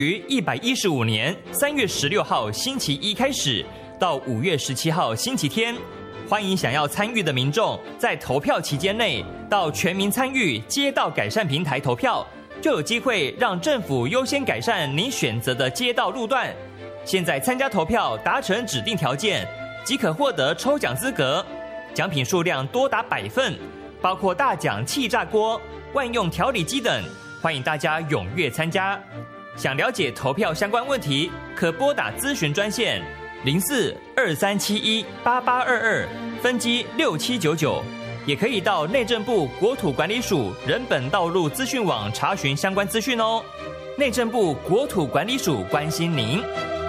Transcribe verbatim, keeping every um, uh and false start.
于一百一十五年三月十六号星期一开始，到五月十七号星期天。欢迎想要参与的民众在投票期间内到全民参与街道改善平台投票，就有机会让政府优先改善你选择的街道路段。现在参加投票达成指定条件，即可获得抽奖资格，奖品数量多达百份，包括大奖气炸锅、万用调理机等，欢迎大家踊跃参加。想了解投票相关问题，可拨打咨询专线零四二三七一八八二二，分机六七九九，也可以到内政部国土管理署人本道路资讯网查询相关资讯哦。内政部国土管理署关心您。